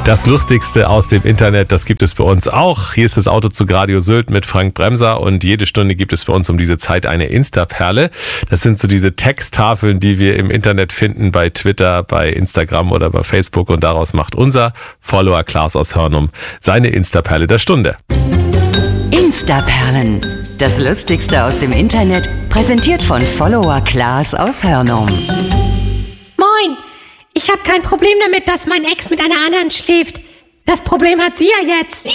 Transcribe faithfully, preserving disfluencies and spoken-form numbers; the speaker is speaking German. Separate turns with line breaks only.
Das Lustigste aus dem Internet, das gibt es bei uns auch. Hier ist das Auto zu Radio Sylt mit Frank Bremser und jede Stunde gibt es bei uns um diese Zeit eine Insta-Perle. Das sind so diese Texttafeln, die wir im Internet finden, bei Twitter, bei Instagram oder bei Facebook, und daraus macht unser Follower Klaas aus Hörnum seine Insta-Perle der Stunde.
Insta-Perlen. Das Lustigste aus dem Internet, präsentiert von Follower Klaas aus Hörnum.
Moin! Ich habe kein Problem damit, dass mein Ex mit einer anderen schläft. Das Problem hat sie ja jetzt.